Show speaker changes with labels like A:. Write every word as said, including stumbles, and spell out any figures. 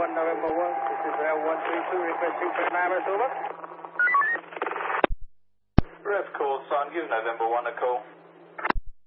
A: one, November one. This is L one three two, requesting for an Iris, over.
B: Rev call, son. Give November one a call.